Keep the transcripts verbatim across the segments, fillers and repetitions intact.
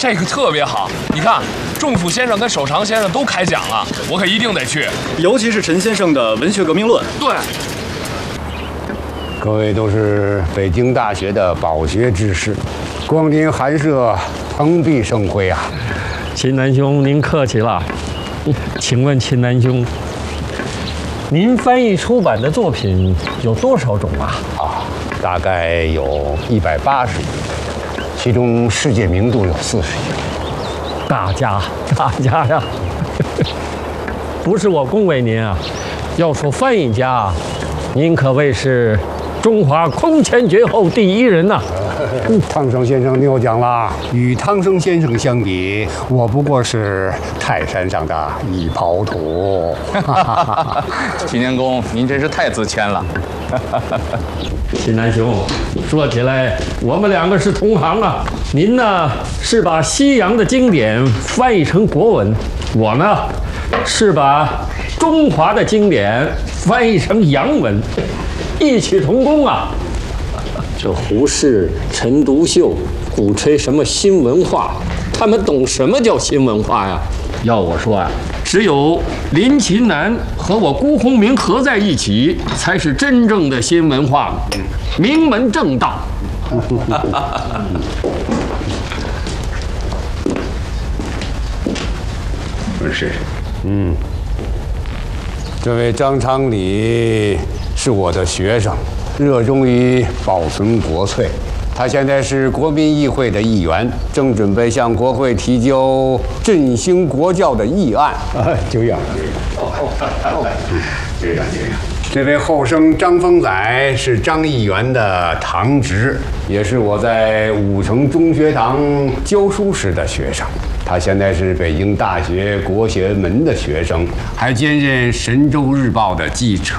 这个特别好，你看，仲甫先生跟守常先生都开讲了，我可一定得去。 尤其是陈先生的《文学革命论》。 对。 各位都是北京大学的饱学之士，光临寒舍，蓬荜生辉啊！ 秦南兄，您客气了。请问秦南兄，您翻译出版的作品有多少种啊？ 啊，大概有一百八十余，其中世界名著有四十余。 大家，大家呀！不是我恭维您啊，要说翻译家，您可谓是中华空前绝后第一人呐、啊！ 汤生先生谬讲了，与汤生先生相比，我不过是泰山上的一抔土。 秦年公，您真是太自谦了。 秦南兄，说起来，我们两个是同行啊。您呢是把西洋的经典翻译成国文，我呢是把中华的经典翻译成洋文，异曲同工啊。这胡适、陈独秀鼓吹什么新文化，他们懂什么叫新文化呀？要我说啊，只有林琴南和我辜鸿铭合在一起，才是真正的新文化，名门正道。 不是，嗯，这位张昌礼是我的学生，热衷于保存国粹。他现在是国民议会的议员，正准备向国会提交振兴国教的议案。啊，久仰了，久仰，久仰。这位后生张丰载是张议员的堂侄，也是我在武城中学堂教书时的学生。他现在是北京大学国学门的学生，还兼任《神州日报》的记者。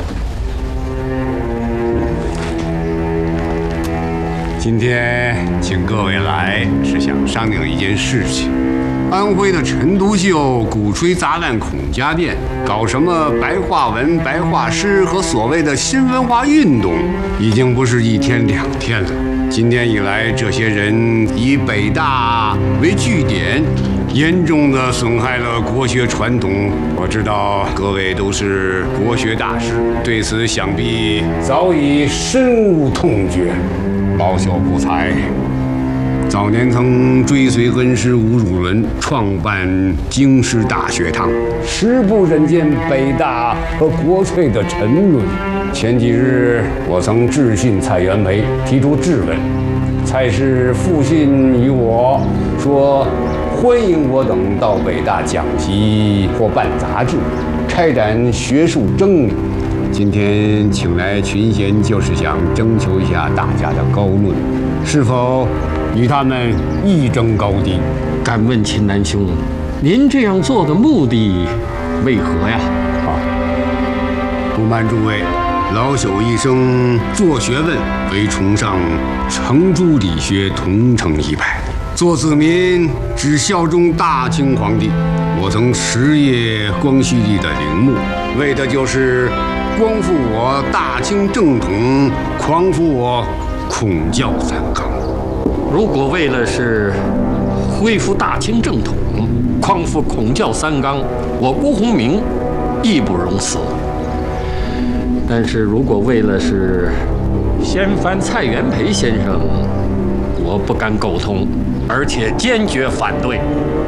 今天请各位来是想商量一件事情。安徽的陈独秀鼓吹砸烂孔家店，搞什么白话文、白话诗和所谓的新文化运动，已经不是一天两天了。今天以来，这些人以北大为据点，严重的损害了国学传统。我知道各位都是国学大师，对此想必早已深恶痛绝。老朽不才，早年曾追随恩师吴汝伦创办京师大学堂，实不忍见北大和国粹的沉沦。前几日我曾致信蔡元培，提出质问。蔡氏复信于我说，欢迎我等到北大讲习或办杂志，开展学术争议。今天请来群贤，就是想征求一下大家的高论，是否与他们一争高低？ 敢问秦南兄，您这样做的目的为何呀？ 啊，不瞒诸位，老朽一生做学问为崇尚程朱理学，同城一派。做子民只效忠大清皇帝。我曾实业光绪帝的陵墓，为的就是光复我大清正统，匡扶我孔教三纲。 如果为了是恢复大清正统，匡扶孔教三纲，我辜鸿铭义不容辞。但是如果为了是掀翻蔡元培先生，我不敢苟同，而且坚决反对。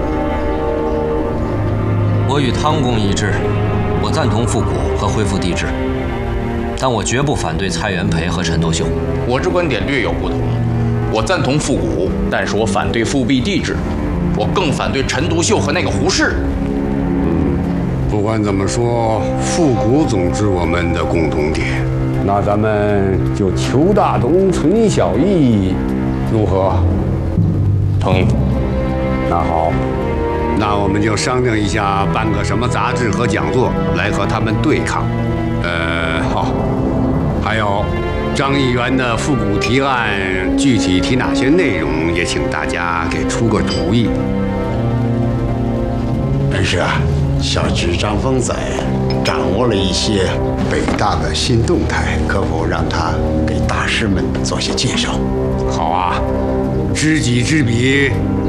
我与汤公一致，我赞同复古和恢复帝制，但我绝不反对蔡元培和陈独秀。 我之观点略有不同，我赞同复古，但是我反对复辟帝制，我更反对陈独秀和那个胡适。 不管怎么说，复古总是我们的共同点，那咱们就求大同存小异，如何？ 同意。 那好，那我们就商量一下，办个什么杂志和讲座来和他们对抗。呃，好，还有张议员的复古提案，具体提哪些内容，也请大家给出个主意。 恩师啊，小侄张丰载掌握了一些北大的新动态，可否让他给大师们做些介绍？ 好啊，知己知彼。